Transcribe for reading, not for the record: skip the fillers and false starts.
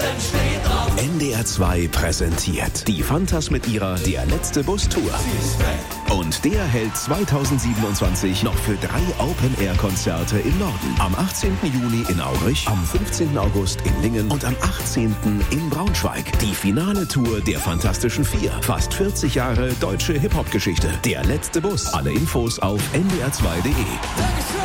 NDR 2 präsentiert die Fantas mit ihrer Der letzte Bus Tour. Und der hält 2027 noch für 3 Open-Air-Konzerte im Norden. Am 18. Juni in Aurich, am 15. August in Lingen und am 18. in Braunschweig. Die finale Tour der Fantastischen Vier. Fast 40 Jahre deutsche Hip-Hop-Geschichte. Der letzte Bus. Alle Infos auf ndr2.de.